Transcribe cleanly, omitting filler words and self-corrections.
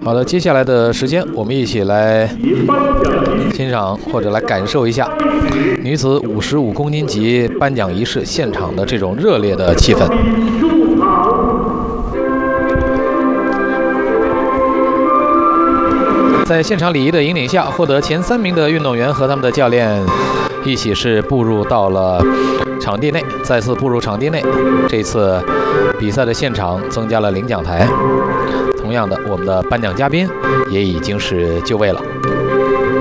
好的，接下来的时间，我们一起来欣赏或者来感受一下女子55公斤级颁奖仪式现场的这种热烈的气氛。在现场礼仪的引领下，获得前3名的运动员和他们的教练一起是步入到了场地内，再次步入场地内。这次比赛的现场增加了领奖台，同样的，我们的颁奖嘉宾也已经是就位了。